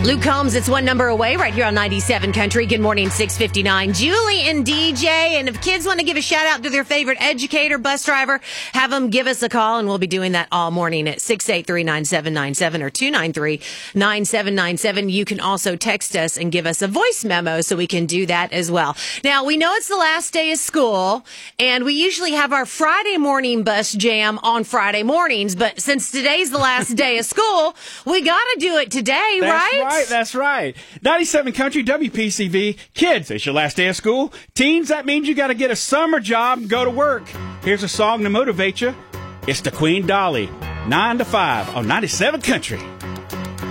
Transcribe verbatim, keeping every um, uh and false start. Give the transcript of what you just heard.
Luke Combs, it's one number away right here on ninety-seven Country. Good morning, six fifty-nine. Julie and D J. And if kids want to give a shout out to their favorite educator, bus driver, have them give us a call, and we'll be doing that all morning at six eight three, nine seven nine seven or two nine three, nine seven nine seven. You can also text us and give us a voice memo so we can do that as well. Now, we know it's the last day of school, and we usually have our Friday morning bus jam on Friday mornings, but since today's the last day of school, we got to do it today, That's right? right. That's right. ninety-seven Country, W P C V. Kids, it's your last day of school. Teens, that means you got to get a summer job and go to work. Here's a song to motivate you. It's the Queen Dolly, nine to five on ninety-seven Country.